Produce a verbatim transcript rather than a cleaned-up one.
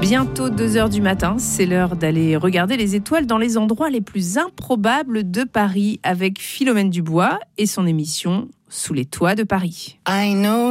Bientôt deux heures du matin, c'est l'heure d'aller regarder les étoiles dans les endroits les plus improbables de Paris avec Philomène Dubois et son émission Sous les toits de Paris. I know